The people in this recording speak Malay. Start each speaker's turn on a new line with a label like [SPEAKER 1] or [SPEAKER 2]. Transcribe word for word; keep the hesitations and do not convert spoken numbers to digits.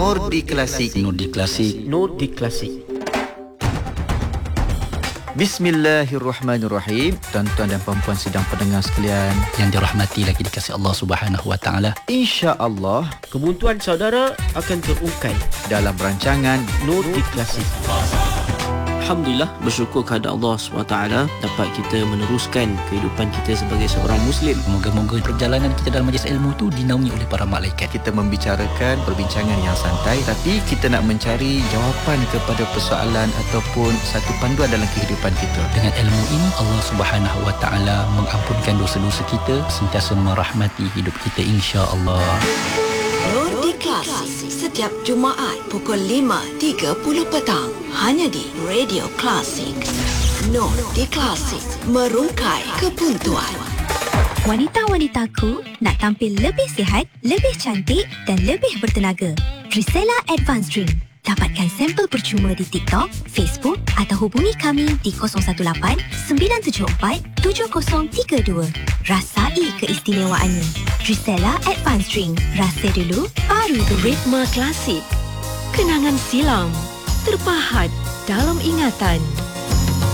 [SPEAKER 1] Nordic Klasik.
[SPEAKER 2] Nordic Klasik.
[SPEAKER 3] Nordic Klasik.
[SPEAKER 1] Bismillahirrahmanirrahim. Tuan-tuan dan puan-puan sidang pendengar sekalian
[SPEAKER 2] yang dirahmati lagi dikasihi Allah Subhanahu Wa Taala.
[SPEAKER 1] Insya-Allah
[SPEAKER 3] Kebuntuan saudara akan terungkai
[SPEAKER 1] dalam rancangan
[SPEAKER 3] Nordic Klasik. Alhamdulillah, bersyukur kepada Allah subhanahu wa taala dapat kita meneruskan kehidupan kita sebagai seorang Muslim.
[SPEAKER 2] Moga-moga perjalanan kita dalam majlis ilmu tu dinaungi oleh para malaikat.
[SPEAKER 1] Kita membicarakan perbincangan yang santai, tapi kita nak mencari jawapan kepada persoalan ataupun satu panduan dalam kehidupan kita.
[SPEAKER 2] Dengan ilmu ini Allah Subhanahu Wa Taala mengampunkan dosa-dosa kita, sentiasa merahmati hidup kita insya-Allah.
[SPEAKER 4] Nordic Klasik setiap Jumaat pukul lima tiga puluh petang hanya di Radio Klasik. Nordic Klasik, merungkai kebuntuan.
[SPEAKER 5] Wanita-wanitaku nak tampil lebih sihat, lebih cantik dan lebih bertenaga. Trisela Advanced Drink. Dapatkan sampel percuma di TikTok, Facebook atau hubungi kami di kosong satu lapan sembilan tujuh empat tujuh kosong tiga dua. Rasai keistimewaannya. Trisela Advanced Drink. Rasa dulu, baru tu.
[SPEAKER 4] Ritme klasik. Kenangan silam terpahat dalam ingatan.